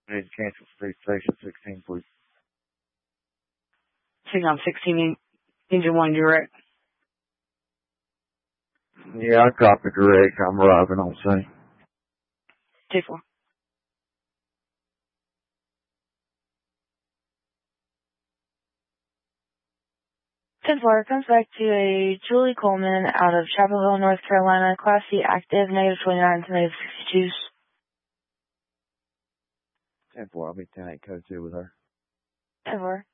need to cancel station 16, please. Taking on 16, engine 1 direct. Yeah, I copy direct. I'm arriving on scene. 2-4. Templar comes back to a Julie Coleman out of Chapel Hill, North Carolina, Class C active, -29 to -62. 10-4, I'll be 10-8 code 2 with her. 10-4.